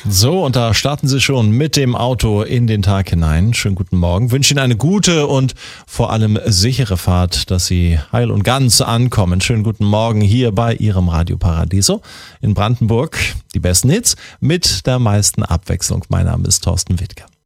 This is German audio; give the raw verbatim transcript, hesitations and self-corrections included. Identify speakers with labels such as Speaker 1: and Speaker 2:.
Speaker 1: So, und da starten Sie schon mit dem Auto in den Tag hinein. Schönen guten Morgen. Wünsche Ihnen eine gute und vor allem sichere Fahrt, dass Sie heil und ganz ankommen. Schönen guten Morgen hier bei Ihrem Radio Paradiso in Brandenburg. Die besten Hits mit der meisten Abwechslung. Mein Name ist Thorsten Wittke.